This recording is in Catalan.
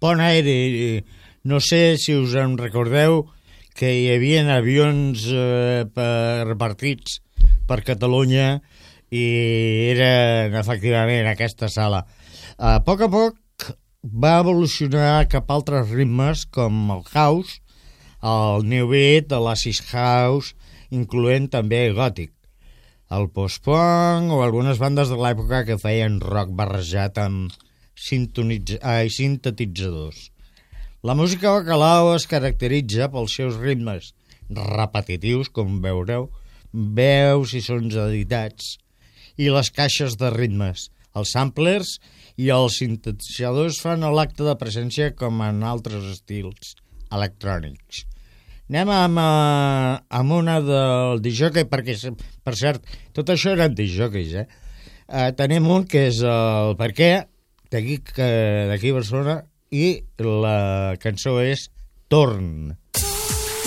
pont aeri. No sé si us en recordeu que hi havia avions repartits per Catalunya i eren efectivament aquesta sala. A poc va evolucionar cap a altres ritmes com el house, el new beat, l'acid house, incloent també el gòtic, el post-punk o algunes bandes de l'època que feien rock barrejat amb sintetitzadors. La música bacalao es caracteritza pels seus ritmes repetitius, com veureu, veus i sons editats, i les caixes de ritmes. Els samplers i els sintetitzadors fan l'acte de presència com en altres estils electrònics. Anem amb una del discjòquei, perquè, per cert, tot això eren discjòqueis, tenim un que és el Perquè, d'aquí a Barcelona, i la cançó és Torn.